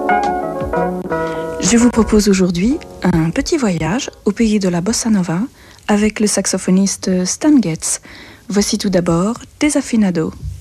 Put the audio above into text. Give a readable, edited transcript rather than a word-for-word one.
Je vous propose aujourd'hui un petit voyage au pays de la bossa nova avec le saxophoniste Stan Getz. Voici tout d'abord Desafinado.